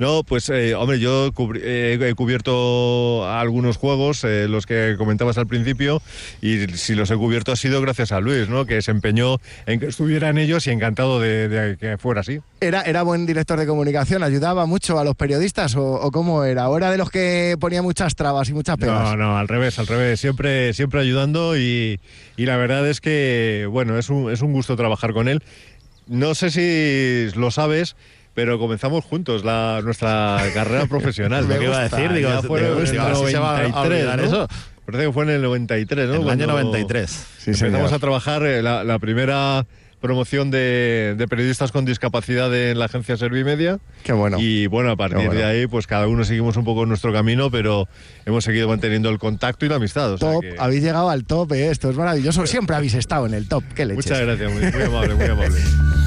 No, pues hombre, yo he cubierto algunos juegos, los que comentabas al principio, y si los he cubierto ha sido gracias a Luis, ¿no? Que se empeñó en que estuviera en ellos y encantado de que fuera así. ¿Era buen director de comunicación? ¿Ayudaba mucho a los periodistas o cómo era? ¿O era de los que ponía muchas trabas y muchas pegas? No, al revés, siempre ayudando y la verdad es que, bueno, es un gusto trabajar con él. No sé si lo sabes, pero comenzamos juntos nuestra carrera profesional. ¿Qué iba a decir? Digo, fue en el 93, ¿no? Eso. Parece que fue en el 93, ¿no? En el año 93. Sí, empezamos señor. a trabajar la primera promoción de periodistas con discapacidad en la agencia Servimedia. Qué bueno. Y bueno, a partir de ahí, pues cada uno seguimos un poco nuestro camino, pero hemos seguido manteniendo el contacto y la amistad. O sea Top, que... habéis llegado al top, esto es maravilloso. Siempre habéis estado en el top. Qué leches. Muchas gracias, muy amable, muy amable.